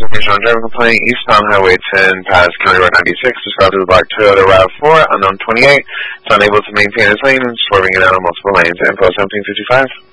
information on driving complaint, eastbound Highway 10, past County Road 96, described as a black Toyota RAV4, unknown 28. It's unable to maintain its lane and swerving it out on multiple lanes. Info 1755.